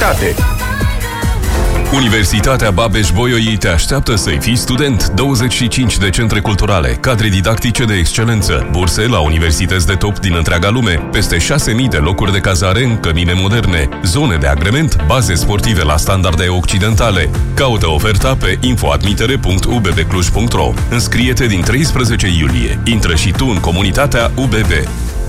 calitate. Universitatea Babeș-Bolyai te așteaptă să-i fii student. 25 de centre culturale, cadre didactice de excelență, burse la universități de top din întreaga lume, peste 6.000 de locuri de cazare în cămine moderne, zone de agrement, baze sportive la standarde occidentale. Caută oferta pe infoadmitere.ubbcluj.ro. Înscrie-te din 13 iulie. Intră și tu în comunitatea UBB.